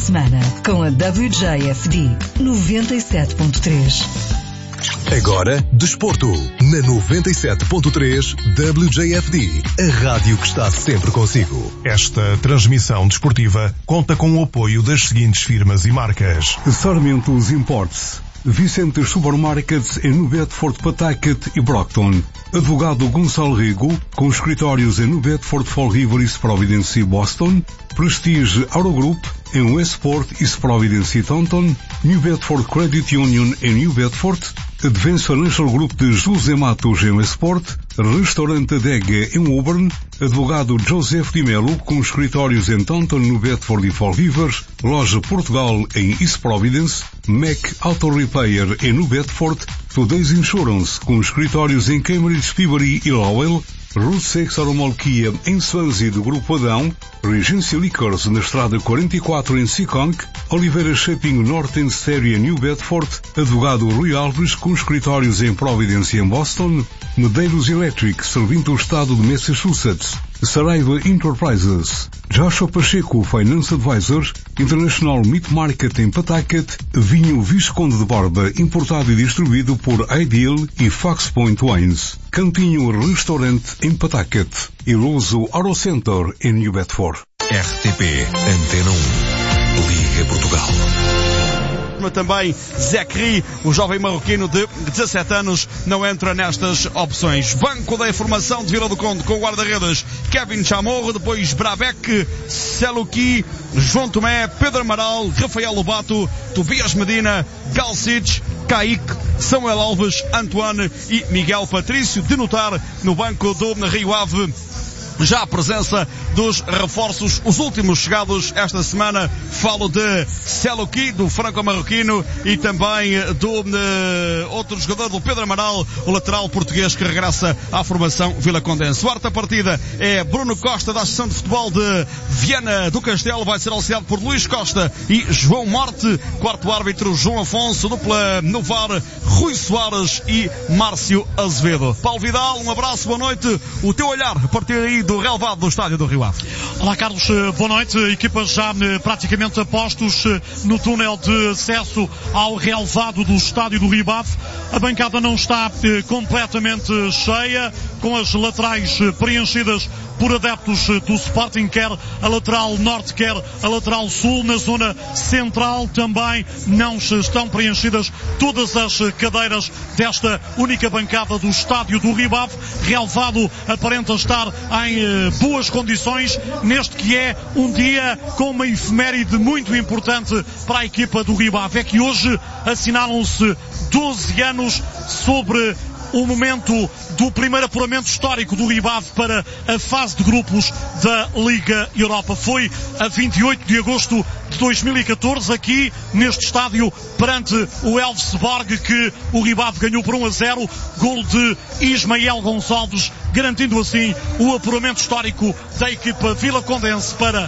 semana com a WJFD 97.3. Agora, Desporto, na 97.3 WJFD, a rádio que está sempre consigo. Esta transmissão desportiva conta com o apoio das seguintes firmas e marcas: Sarmentos Imports, Vicente Supermarkets em New Bedford, Pawtucket e Brockton. Advogado Gonçalo Rigo, com escritórios em New Bedford, Fall River, East Providence e Boston. Prestige Eurogroup em Westport, East Providence e Taunton. New Bedford Credit Union em New Bedford. Advance Financial Group de José Matos em Westport. Restaurante Adega em Woburn. Advogado Joseph Di Melo, com escritórios em Taunton, New Bedford e Fall River. Loja Portugal em East Providence. Mac Auto Repair em New Bedford. Today's Insurance, com escritórios em Cambridge, Peabody e Lowell. Route 6 Aromolquia em Swansea do Grupo Adão. Regency Liquors na Estrada 44 em Seekonk. Oliveira Shopping Norte em Stereo em New Bedford. Advogado Rui Alves, com escritórios em Providence e em Boston. Medeiros Electric, servindo o estado de Massachusetts. Saraiva Enterprises. Joshua Pacheco, Finance Advisor. International Meat Market em Pawtucket. Vinho Visconde de Borba, importado e distribuído por Ideal e Fox Point Wines. Cantinho Restaurante em Pawtucket. E Luso Auto Center em New Bedford. RTP Antena 1, Liga Portugal. Também Zekri, o jovem marroquino de 17 anos, não entra nestas opções. Banco da Informação de Vila do Conde, com o guarda-redes Kevin Chamorro, depois Brabec, Seluki, João Tomé, Pedro Amaral, Rafael Lobato, Tobias Medina, Galcic, Kaique, Samuel Alves, Antoine e Miguel Patrício. De notar no banco do Rio Ave já a presença dos reforços, os últimos chegados esta semana. Falo de Seluki, do franco-marroquino, e também do outro jogador, do Pedro Amaral, o lateral português que regressa à formação vilacondense. Quarta partida é Bruno Costa, da Associação de Futebol de Viana do Castelo, vai ser auxiliado por Luís Costa e João Morte. Quarto árbitro, João Afonso. Dupla no VAR, Rui Soares e Márcio Azevedo. Paulo Vidal, um abraço, boa noite. O teu olhar a partir aí do relevado do estádio do Rio Ave. Olá Carlos, boa noite. Equipas já praticamente a postos no túnel de acesso ao relevado do estádio do Rio Ave. A bancada não está completamente cheia, com as laterais preenchidas por adeptos do Sporting, quer a lateral norte, quer a lateral sul. Na zona central também não estão preenchidas todas as cadeiras desta única bancada do estádio do Rio Ave. Relevado aparenta estar em boas condições neste que é um dia com uma efeméride muito importante para a equipa do Rio Ave. É que hoje assinalam-se 12 anos sobre o momento do primeiro apuramento histórico do Rio Ave para a fase de grupos da Liga Europa. Foi a 28 de agosto de 2014, aqui neste estádio, perante o Elfsborg, que o Rio Ave ganhou por 1-0, gol de Ismael Gonçalves, garantindo assim o apuramento histórico da equipa vilacondense para